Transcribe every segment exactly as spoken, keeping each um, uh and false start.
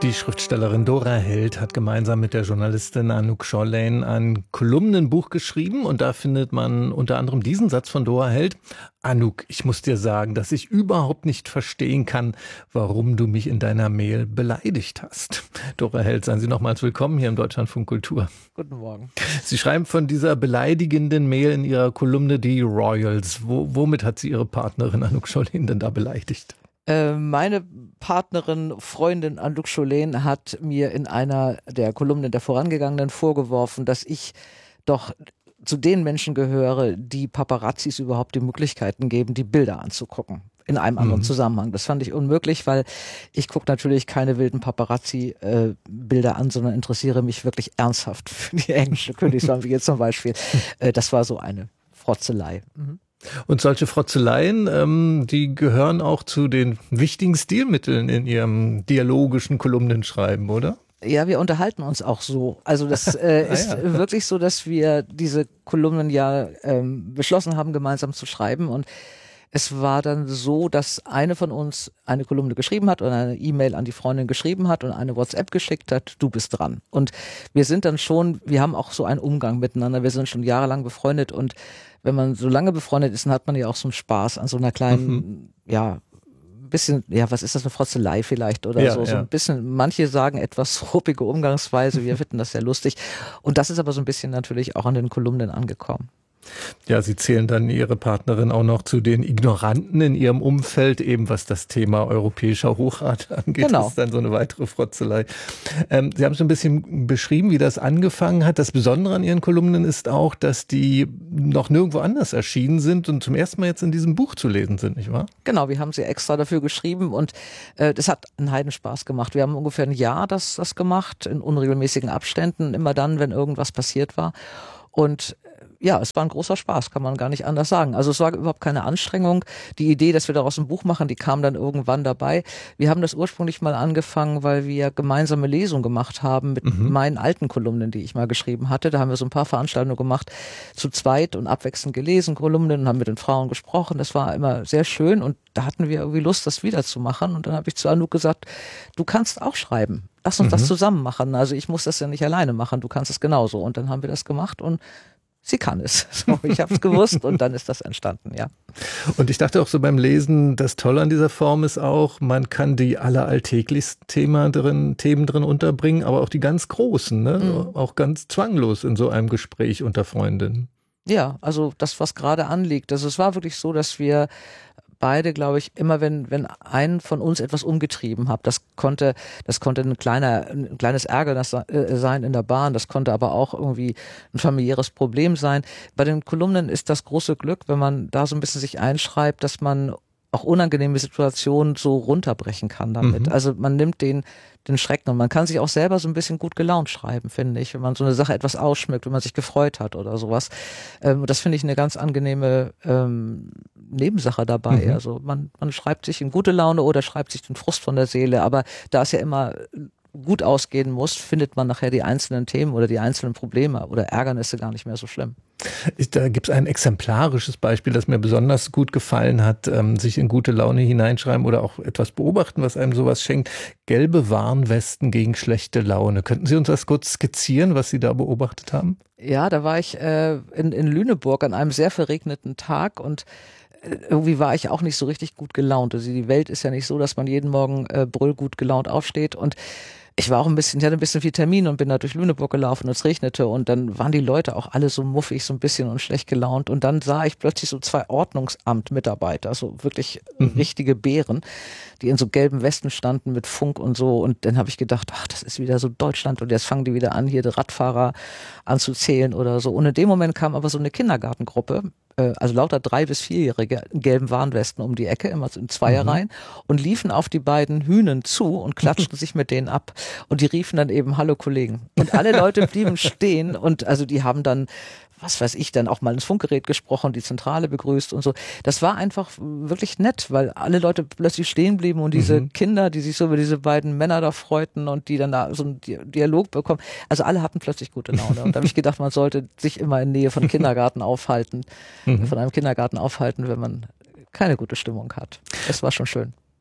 Die Schriftstellerin Dora Held hat gemeinsam mit der Journalistin Anouk Cholain ein Kolumnenbuch geschrieben und da findet man unter anderem diesen Satz von Dora Held. Anouk, ich muss dir sagen, dass ich überhaupt nicht verstehen kann, warum du mich in deiner Mail beleidigt hast. Dora Held, seien Sie nochmals willkommen hier im Deutschlandfunk Kultur. Guten Morgen. Sie schreiben von dieser beleidigenden Mail in Ihrer Kolumne Die Royals. Wo, womit hat sie Ihre Partnerin Anouk Cholain denn da beleidigt? Meine Partnerin, Freundin Anouk Cholain hat mir in einer der Kolumnen der vorangegangenen vorgeworfen, dass ich doch zu den Menschen gehöre, die Paparazzis überhaupt die Möglichkeiten geben, die Bilder anzugucken. In einem anderen mhm. Zusammenhang. Das fand ich unmöglich, weil ich gucke natürlich keine wilden Paparazzi-Bilder äh, an, sondern interessiere mich wirklich ernsthaft für die englische Königsfamilie zum Beispiel. Äh, das war so eine Frotzelei. Mhm. Und solche Frotzeleien, ähm, die gehören auch zu den wichtigen Stilmitteln in Ihrem dialogischen Kolumnenschreiben, oder? Ja, wir unterhalten uns auch so. Also das äh, ist ah, ja. wirklich so, dass wir diese Kolumnen ja ähm, beschlossen haben, gemeinsam zu schreiben. Und es war dann so, dass eine von uns eine Kolumne geschrieben hat und eine E-Mail an die Freundin geschrieben hat und eine WhatsApp geschickt hat, du bist dran. Und wir sind dann schon, wir haben auch so einen Umgang miteinander, wir sind schon jahrelang befreundet und wenn man so lange befreundet ist, dann hat man ja auch so einen Spaß an so einer kleinen, mhm. ja, bisschen, ja, was ist das, eine Frotzelei vielleicht oder ja, so, so ja. ein bisschen, manche sagen etwas ruppige Umgangsweise, wir finden das sehr lustig und das ist aber so ein bisschen natürlich auch an den Kolumnen angekommen. Ja, Sie zählen dann Ihre Partnerin auch noch zu den Ignoranten in Ihrem Umfeld, eben was das Thema europäischer Hochrat angeht. Genau. Das ist dann so eine weitere Frotzelei. Ähm, Sie haben schon ein bisschen beschrieben, wie das angefangen hat. Das Besondere an Ihren Kolumnen ist auch, dass die noch nirgendwo anders erschienen sind und zum ersten Mal jetzt in diesem Buch zu lesen sind, nicht wahr? Genau, wir haben sie extra dafür geschrieben und äh, das hat einen Heidenspaß gemacht. Wir haben ungefähr ein Jahr das, das gemacht, in unregelmäßigen Abständen, immer dann, wenn irgendwas passiert war. Und ja, es war ein großer Spaß, kann man gar nicht anders sagen. Also es war überhaupt keine Anstrengung. Die Idee, dass wir daraus ein Buch machen, die kam dann irgendwann dabei. Wir haben das ursprünglich mal angefangen, weil wir gemeinsame Lesungen gemacht haben mit mhm. meinen alten Kolumnen, die ich mal geschrieben hatte. Da haben wir so ein paar Veranstaltungen gemacht, zu zweit und abwechselnd gelesen, Kolumnen, und haben mit den Frauen gesprochen. Das war immer sehr schön und da hatten wir irgendwie Lust, das wieder zu machen. Und dann habe ich zu Anouk gesagt, du kannst auch schreiben. Lass uns mhm. das zusammen machen. Also ich muss das ja nicht alleine machen, du kannst es genauso. Und dann haben wir das gemacht und sie kann es. So, ich habe es gewusst und dann ist das entstanden, ja. Und ich dachte auch so beim Lesen, das Tolle an dieser Form ist auch, man kann die alleralltäglichsten Themen drin, Themen drin unterbringen, aber auch die ganz großen, ne? Mhm. Auch ganz zwanglos in so einem Gespräch unter Freundinnen. Ja, also das, was gerade anliegt. Also es war wirklich so, dass wir beide, glaube ich, immer wenn wenn ein von uns etwas umgetrieben hat, das konnte das konnte ein kleiner ein kleines Ärgernis sein in der Bahn, das konnte aber auch irgendwie ein familiäres Problem sein. Bei den Kolumnen ist das große Glück, wenn man da so ein bisschen sich einschreibt, dass man auch unangenehme Situationen so runterbrechen kann damit. Mhm. Also man nimmt den den Schrecken und man kann sich auch selber so ein bisschen gut gelaunt schreiben, finde ich, wenn man so eine Sache etwas ausschmückt, wenn man sich gefreut hat oder sowas. Ähm, das finde ich eine ganz angenehme ähm, Nebensache dabei. Mhm. Also man, man schreibt sich in gute Laune oder schreibt sich den Frust von der Seele, aber da es ja immer gut ausgehen muss, findet man nachher die einzelnen Themen oder die einzelnen Probleme oder Ärgernisse gar nicht mehr so schlimm. Da gibt es ein exemplarisches Beispiel, das mir besonders gut gefallen hat, ähm, sich in gute Laune hineinschreiben oder auch etwas beobachten, was einem sowas schenkt. Gelbe Warnwesten gegen schlechte Laune. Könnten Sie uns das kurz skizzieren, was Sie da beobachtet haben? Ja, da war ich äh, in, in Lüneburg an einem sehr verregneten Tag und irgendwie war ich auch nicht so richtig gut gelaunt. Also die Welt ist ja nicht so, dass man jeden Morgen äh, brüllgut gelaunt aufsteht und ich war auch ein bisschen, ich hatte ein bisschen viel Termin und bin da durch Lüneburg gelaufen und es regnete und dann waren die Leute auch alle so muffig, so ein bisschen und schlecht gelaunt und dann sah ich plötzlich so zwei Ordnungsamt-Mitarbeiter, so wirklich mhm. richtige Bären, die in so gelben Westen standen mit Funk und so und dann habe ich gedacht, ach, das ist wieder so Deutschland und jetzt fangen die wieder an, hier die Radfahrer anzuzählen oder so und in dem Moment kam aber so eine Kindergartengruppe, also lauter drei- bis vierjährige in gelben Warnwesten um die Ecke, immer in Zweierreihen mhm. und liefen auf die beiden Hünen zu und klatschten sich mit denen ab und die riefen dann eben, hallo Kollegen. Und alle Leute blieben stehen und also die haben dann, was weiß ich, dann auch mal ins Funkgerät gesprochen, die Zentrale begrüßt und so. Das war einfach wirklich nett, weil alle Leute plötzlich stehen blieben und diese mhm. Kinder, die sich so über diese beiden Männer da freuten und die dann da so einen Dialog bekommen, also alle hatten plötzlich gute Laune. Und da habe ich gedacht, man sollte sich immer in Nähe von Kindergarten aufhalten, mhm. von einem Kindergarten aufhalten, wenn man keine gute Stimmung hat. Das war schon schön.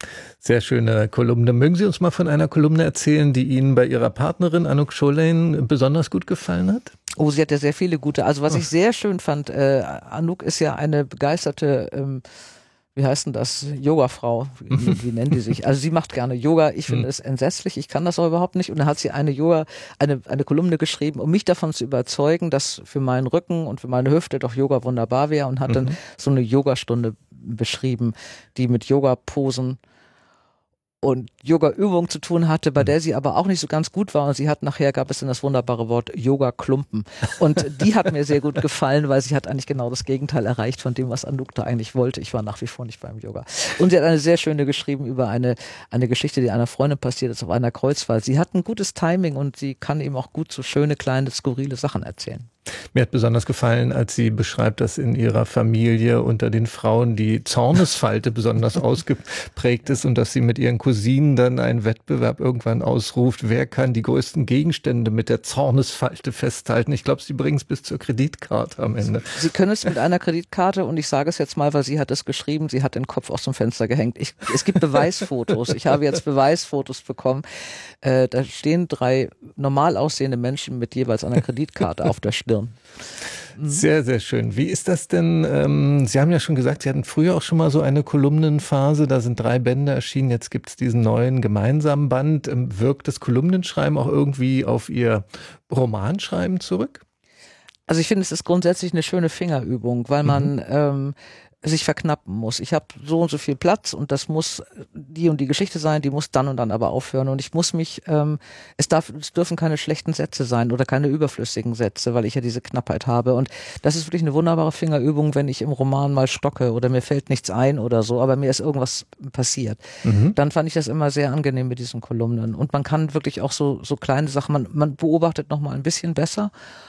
Sehr schöne Kolumne. Mögen Sie uns mal von einer Kolumne erzählen, die Ihnen bei Ihrer Partnerin Anouk Schollen besonders gut gefallen hat? Oh, sie hat ja sehr viele gute. Also was ich sehr schön fand, äh, Anouk ist ja eine begeisterte, ähm, wie heißt denn das, Yoga-Frau, wie, wie nennt die sich? Also sie macht gerne Yoga, ich finde es entsetzlich, ich kann das aber überhaupt nicht. Und dann hat sie eine Yoga, eine, eine Kolumne geschrieben, um mich davon zu überzeugen, dass für meinen Rücken und für meine Hüfte doch Yoga wunderbar wäre, und hat dann mhm. so eine Yogastunde beschrieben, die mit Yoga-Posen und Yoga-Übung zu tun hatte, bei der sie aber auch nicht so ganz gut war, und sie hat nachher, gab es dann das wunderbare Wort Yoga-Klumpen, und die hat mir sehr gut gefallen, weil sie hat eigentlich genau das Gegenteil erreicht von dem, was Anouk da eigentlich wollte. Ich war nach wie vor nicht beim Yoga. Und sie hat eine sehr schöne geschrieben über eine, eine Geschichte, die einer Freundin passiert ist auf einer Kreuzfahrt. Sie hat ein gutes Timing und sie kann eben auch gut so schöne, kleine, skurrile Sachen erzählen. Mir hat besonders gefallen, als sie beschreibt, dass in ihrer Familie unter den Frauen die Zornesfalte besonders ausgeprägt ist und dass sie mit ihren Cousinen dann einen Wettbewerb irgendwann ausruft, wer kann die größten Gegenstände mit der Zornesfalte festhalten. Ich glaube, sie bringen es bis zur Kreditkarte am Ende. Sie können es mit einer Kreditkarte, und ich sage es jetzt mal, weil sie hat es geschrieben, sie hat den Kopf aus dem Fenster gehängt. Ich, es gibt Beweisfotos. Ich habe jetzt Beweisfotos bekommen. Äh, da stehen drei normal aussehende Menschen mit jeweils einer Kreditkarte auf der Stirn. Sehr, sehr schön. Wie ist das denn? Ähm, Sie haben ja schon gesagt, Sie hatten früher auch schon mal so eine Kolumnenphase. Da sind drei Bände erschienen. Jetzt gibt es diesen neuen gemeinsamen Band. Ähm, wirkt das Kolumnenschreiben auch irgendwie auf Ihr Romanschreiben zurück? Also ich finde, es ist grundsätzlich eine schöne Fingerübung, weil man mhm. ähm, sich verknappen muss. Ich habe so und so viel Platz und das muss die und die Geschichte sein, die muss dann und dann aber aufhören, und ich muss mich, ähm, es darf, es dürfen keine schlechten Sätze sein oder keine überflüssigen Sätze, weil ich ja diese Knappheit habe, und das ist wirklich eine wunderbare Fingerübung, wenn ich im Roman mal stocke oder mir fällt nichts ein oder so, aber mir ist irgendwas passiert. Mhm. Dann fand ich das immer sehr angenehm mit diesen Kolumnen, und man kann wirklich auch so, so kleine Sachen, man, man beobachtet noch mal ein bisschen besser.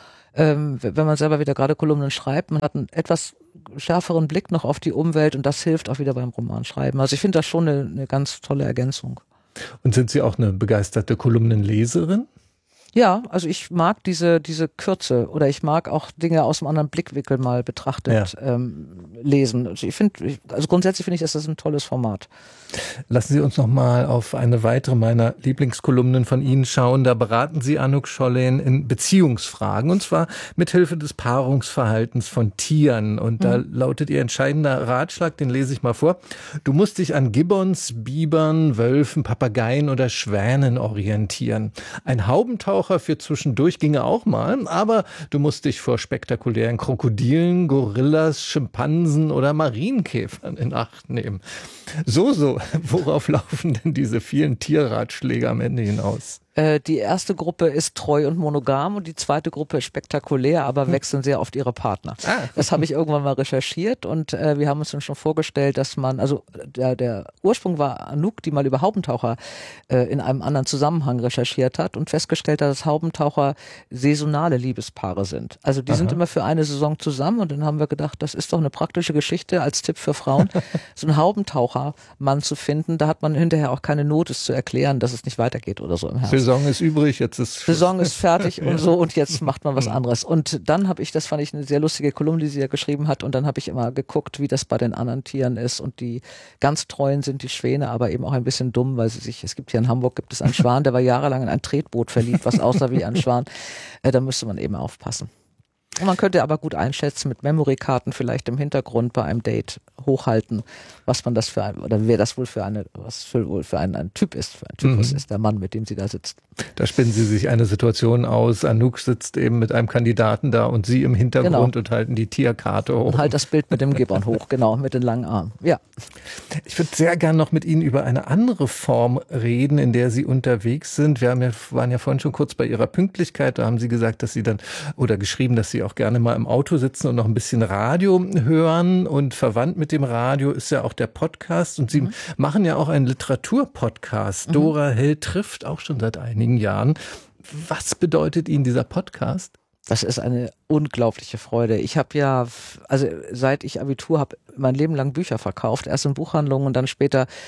Ähm, wenn man selber wieder gerade Kolumnen schreibt, man hat einen etwas schärferen Blick noch auf die Umwelt, und das hilft auch wieder beim Romanschreiben. Also ich finde das schon eine, eine ganz tolle Ergänzung. Und sind Sie auch eine begeisterte Kolumnenleserin? Ja, also ich mag diese diese Kürze, oder ich mag auch Dinge aus einem anderen Blickwinkel mal betrachtet ja. ähm, lesen. Also ich finde, also grundsätzlich finde ich, ist das ein tolles Format. Lassen Sie uns noch mal auf eine weitere meiner Lieblingskolumnen von Ihnen schauen. Da beraten Sie Anouk Schollen in Beziehungsfragen, und zwar mithilfe des Paarungsverhaltens von Tieren. Und da mhm. lautet Ihr entscheidender Ratschlag, den lese ich mal vor: Du musst dich an Gibbons, Bibern, Wölfen, Papageien oder Schwänen orientieren. Ein Haubentaucher für zwischendurch ginge auch mal, aber du musst dich vor spektakulären Krokodilen, Gorillas, Schimpansen oder Marienkäfern in Acht nehmen. So, so, worauf laufen denn diese vielen Tierratschläge am Ende hinaus? Die erste Gruppe ist treu und monogam, und die zweite Gruppe ist spektakulär, aber wechseln sehr oft ihre Partner. Ah. Das habe ich irgendwann mal recherchiert, und äh, wir haben uns dann schon vorgestellt, dass man, also der, der Ursprung war Anouk, die mal über Haubentaucher äh, in einem anderen Zusammenhang recherchiert hat und festgestellt hat, dass Haubentaucher saisonale Liebespaare sind. Also die Aha. sind immer für eine Saison zusammen, und dann haben wir gedacht, das ist doch eine praktische Geschichte als Tipp für Frauen, so einen Haubentauchermann zu finden. Da hat man hinterher auch keine Not, es zu erklären, dass es nicht weitergeht oder so im Herbst. Saison ist übrig, jetzt ist Schluss. Saison ist fertig und so, und jetzt macht man was anderes. Und dann habe ich, das fand ich eine sehr lustige Kolumne, die sie ja geschrieben hat, und dann habe ich immer geguckt, wie das bei den anderen Tieren ist, und die ganz treuen sind die Schwäne, aber eben auch ein bisschen dumm, weil sie sich, es gibt hier in Hamburg, gibt es einen Schwan, der war jahrelang in ein Tretboot verliebt, was aussah wie ein Schwan. Äh, da müsste man eben aufpassen. Und man könnte aber gut einschätzen, mit Memory-Karten vielleicht im Hintergrund bei einem Date hochhalten, was man das für ein, oder wer das wohl für eine, was für, wohl für ein, ein Typ ist, für ein Typus mhm. ist, der Mann, mit dem sie da sitzt. Da spinnen Sie sich eine Situation aus. Anouk sitzt eben mit einem Kandidaten da und Sie im Hintergrund genau. und halten die Tierkarte hoch. Und halt das Bild mit dem Gibbon hoch, genau, mit den langen Armen. Ja. Ich würde sehr gern noch mit Ihnen über eine andere Form reden, in der Sie unterwegs sind. Wir haben ja, waren ja vorhin schon kurz bei Ihrer Pünktlichkeit. Da haben Sie gesagt, dass Sie dann, oder geschrieben, dass Sie auch gerne mal im Auto sitzen und noch ein bisschen Radio hören. Und verwandt mit dem Radio ist ja auch der Podcast. Und Sie mhm. machen ja auch einen Literaturpodcast. Mhm. Dora Held trifft, auch schon seit einigen Jahren. Was bedeutet Ihnen dieser Podcast? Das ist eine unglaubliche Freude. Ich habe ja, also seit ich Abitur habe, mein Leben lang Bücher verkauft. Erst in Buchhandlungen und dann später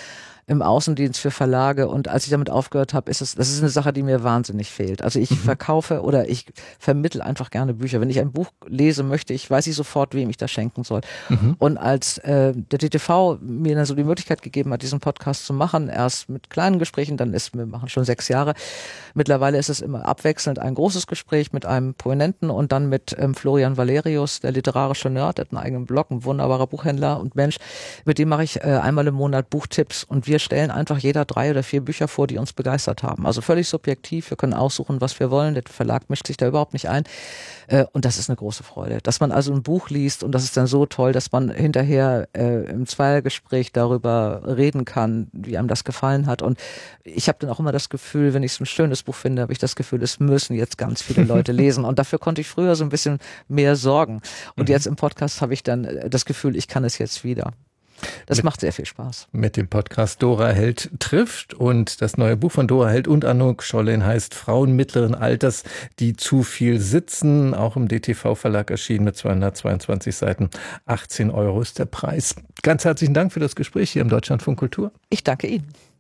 im Außendienst für Verlage und als ich damit aufgehört habe, ist es, das ist eine Sache, die mir wahnsinnig fehlt. Also ich mhm. verkaufe oder ich vermittle einfach gerne Bücher. Wenn ich ein Buch lese möchte, ich weiß ich sofort, wem ich das schenken soll. Mhm. Und als äh, der D T V mir dann so die Möglichkeit gegeben hat, diesen Podcast zu machen, erst mit kleinen Gesprächen, dann ist, wir machen schon sechs Jahre. Mittlerweile ist es immer abwechselnd ein großes Gespräch mit einem Prominenten und dann mit ähm, Florian Valerius, der literarische Nerd, der hat einen eigenen Blog, ein wunderbarer Buchhändler und Mensch, mit dem mache ich äh, einmal im Monat Buchtipps und wir stellen einfach jeder drei oder vier Bücher vor, die uns begeistert haben. Also völlig subjektiv, wir können aussuchen, was wir wollen, der Verlag mischt sich da überhaupt nicht ein äh, und das ist eine große Freude. Dass man also ein Buch liest und das ist dann so toll, dass man hinterher äh, im Zweiergespräch darüber reden kann, wie einem das gefallen hat und ich habe dann auch immer das Gefühl, wenn ich so ein schönes Buch finde, habe ich das Gefühl, es müssen jetzt ganz viele Leute lesen und dafür konnte ich früher so ein bisschen mehr sorgen und mhm. jetzt im Podcast habe ich dann das Gefühl, ich kann es jetzt wieder. Das mit, macht sehr viel Spaß. Mit dem Podcast Dora Held trifft und das neue Buch von Dora Held und Anouk Schollen heißt Frauen mittleren Alters, die zu viel sitzen, auch im D T V-Verlag erschienen mit zweihundertzweiundzwanzig Seiten. achtzehn Euro ist der Preis. Ganz herzlichen Dank für das Gespräch hier im Deutschlandfunk Kultur. Ich danke Ihnen.